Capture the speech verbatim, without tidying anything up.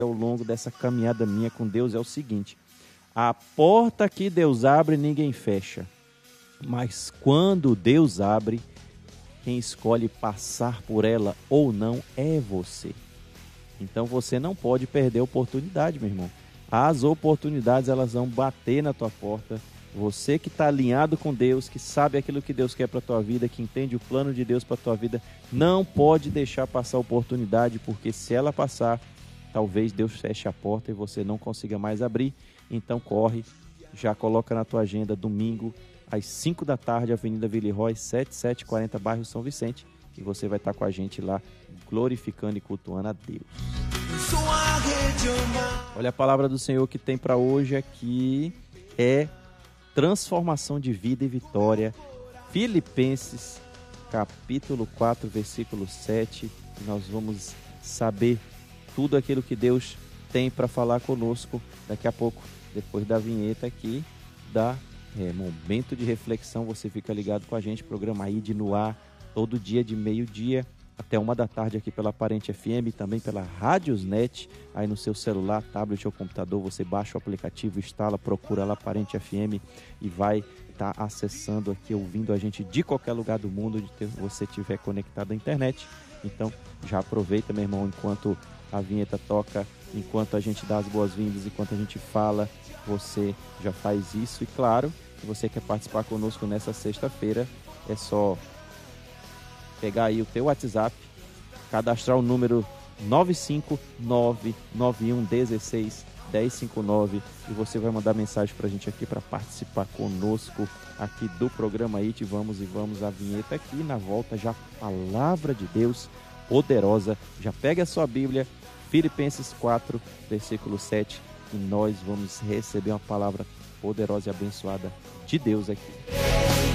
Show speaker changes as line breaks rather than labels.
ao longo dessa caminhada minha com Deus é o seguinte: a porta que Deus abre, ninguém fecha. Mas quando Deus abre, quem escolhe passar por ela ou não é você. Então você não pode perder a oportunidade, meu irmão. As oportunidades, elas vão bater na tua porta. Você que está alinhado com Deus, que sabe aquilo que Deus quer para a tua vida, que entende o plano de Deus para a tua vida, não pode deixar passar a oportunidade, porque se ela passar, talvez Deus feche a porta e você não consiga mais abrir. Então corre, já coloca na tua agenda, domingo, às cinco da tarde, Avenida Villeroy, sete mil setecentos e quarenta, bairro São Vicente, e você vai estar com a gente lá, glorificando e cultuando a Deus. Olha, a palavra do Senhor que tem para hoje aqui é transformação de vida e vitória. Filipenses, capítulo quatro, versículo sete. E nós vamos saber tudo aquilo que Deus tem para falar conosco daqui a pouco, depois da vinheta aqui, da é, Momento de Reflexão. Você fica ligado com a gente, programa I D no ar, todo dia de meio-dia até uma da tarde aqui pela Aparente F M, também pela Radiosnet, aí no seu celular, tablet ou computador, você baixa o aplicativo, instala, procura lá Aparente F M e vai estar tá acessando aqui, ouvindo a gente de qualquer lugar do mundo onde você estiver conectado à internet. Então já aproveita, meu irmão, enquanto a vinheta toca, enquanto a gente dá as boas-vindas, enquanto a gente fala, você já faz isso. E claro, se você quer participar conosco nessa sexta-feira, é só pegar aí o teu WhatsApp, cadastrar o número nove cinco nove, nove um um seis, um zero cinco nove e você vai mandar mensagem pra gente aqui para participar conosco aqui do programa I T. Vamos e vamos a vinheta aqui, na volta já a palavra de Deus poderosa. Já pega a sua Bíblia, Filipenses quatro, versículo sete, e nós vamos receber uma palavra poderosa e abençoada de Deus aqui.